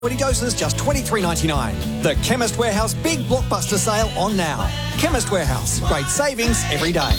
20 doses, just $23.99. The Chemist Warehouse Big Blockbuster Sale on now. Chemist Warehouse, great savings every day.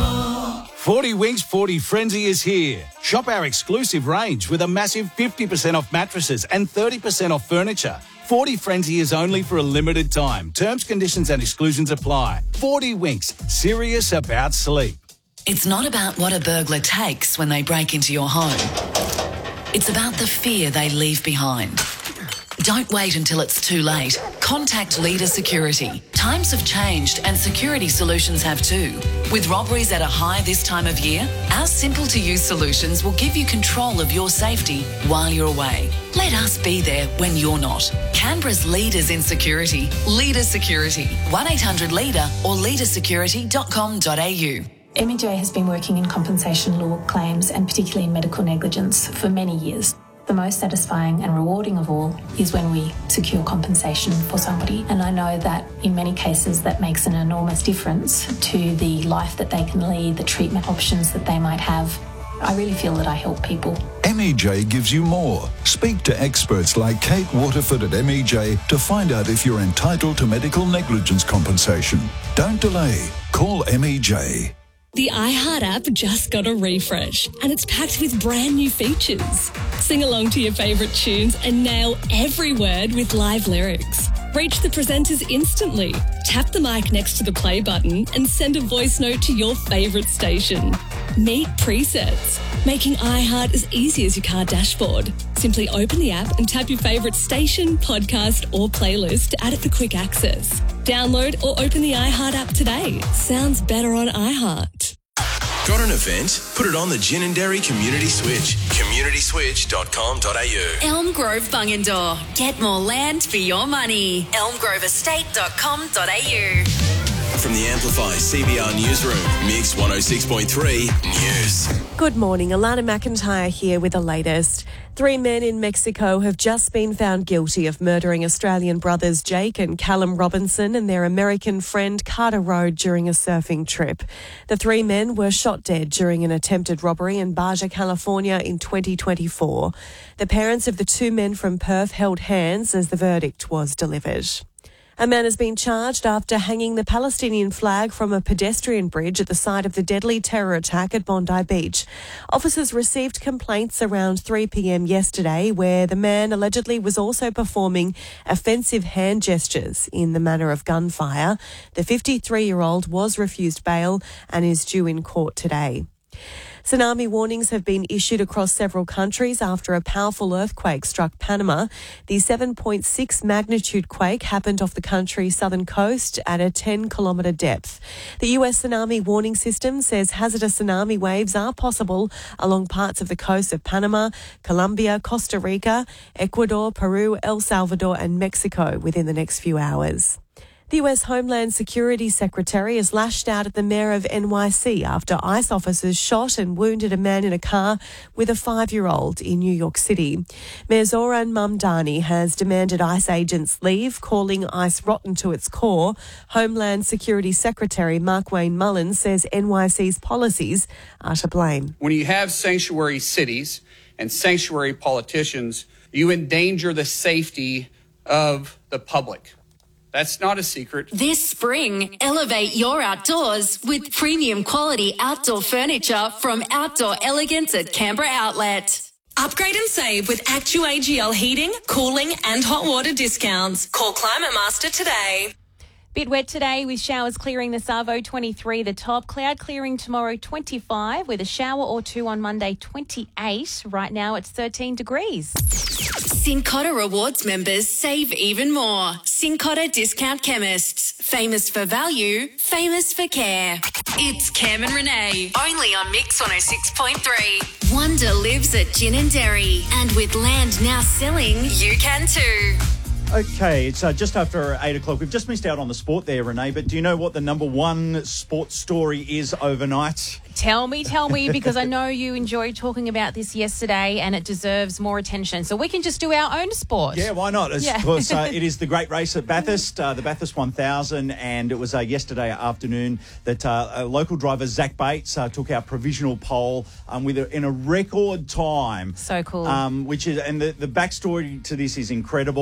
40 Winks 40 Frenzy is here. Shop our exclusive range with a massive 50% off mattresses and 30% off furniture. 40 Frenzy is only for a limited time. Terms, conditions and exclusions apply. 40 Winks, serious about sleep. It's not about what a burglar takes when they break into your home. It's about the fear they leave behind. Don't wait until it's too late. Contact Leader Security. Times have changed and security solutions have too. With robberies at a high this time of year, our simple-to-use solutions will give you control of your safety while you're away. Let us be there when you're not. Canberra's leaders in security. Leader Security. 1-800-LEADER or leadersecurity.com.au. MEJ has been working in compensation law claims and particularly in medical negligence for many years. The most satisfying and rewarding of all is when we secure compensation for somebody. And I know that in many cases that makes an enormous difference to the life that they can lead, the treatment options that they might have. I really feel that I help people. MEJ gives you more. Speak to experts like Kate Waterford at MEJ to find out if you're entitled to medical negligence compensation. Don't delay. Call MEJ. The iHeart app just got a refresh and it's packed with brand new features. Sing along to your favourite tunes and nail every word with live lyrics. Reach the presenters instantly. Tap the mic next to the play button and send a voice note to your favourite station. Meet presets, making iHeart as easy as your car dashboard. Simply open the app and tap your favourite station, podcast or playlist to add it for quick access. Download or open the iHeart app today. Sounds better on iHeart. Got an event? Put it on the Gin and Dairy Community Switch. communityswitch.com.au. Elm Grove Bungendore. Get more land for your money. elmgroveestate.com.au. From the Amplify CBR Newsroom, Mix 106.3 News. Good morning, Alana McIntyre here with the latest. 3 men in Mexico have just been found guilty of murdering Australian brothers Jake and Callum Robinson and their American friend Carter Road during a surfing trip. The 3 men were shot dead during an attempted robbery in Baja, California in 2024. The parents of the 2 men from Perth held hands as the verdict was delivered. A man has been charged after hanging the Palestinian flag from a pedestrian bridge at the site of the deadly terror attack at Bondi Beach. Officers received complaints around 3 p.m. yesterday where the man allegedly was also performing offensive hand gestures in the manner of gunfire. The 53-year-old was refused bail and is due in court today. Tsunami warnings have been issued across several countries after a powerful earthquake struck Panama. The 7.6 magnitude quake happened off the country's southern coast at a 10-kilometre depth. The US tsunami warning system says hazardous tsunami waves are possible along parts of the coast of Panama, Colombia, Costa Rica, Ecuador, Peru, El Salvador and Mexico within the next few hours. The US Homeland Security Secretary has lashed out at the mayor of NYC after ICE officers shot and wounded a man in a car with a 5-year-old in New York City. Mayor Zoran Mamdani has demanded ICE agents leave, calling ICE rotten to its core. Homeland Security Secretary Markwayne Mullins says NYC's policies are to blame. When you have sanctuary cities and sanctuary politicians, you endanger the safety of the public. That's not a secret. This spring, elevate your outdoors with premium quality outdoor furniture from Outdoor Elegance at Canberra Outlet. Upgrade and save with ActuAGL heating, cooling and hot water discounts. Call Climate Master today. Bit wet today with showers clearing the Savo 23, the top. Cloud clearing tomorrow 25 with a shower or 2 on Monday 28. Right now it's 13 degrees. Cincotta Rewards members save even more. Cincotta Discount Chemists. Famous for value, famous for care. It's Cam and Renee. Only on Mix 106.3. Wonder lives at Gin and Dairy. And with land now selling, you can too. Okay, it's just after 8 o'clock. We've just missed out on the sport there, Renee, but do you know what the number one sports story is overnight? Tell me, because I know you enjoyed talking about this yesterday and it deserves more attention. So we can just do our own sport. Yeah, why not? Of course, it is the great race at Bathurst, the Bathurst 1000, and it was yesterday afternoon that local driver Zach Bates took our provisional pole in a record time. So cool. The backstory to this is incredible.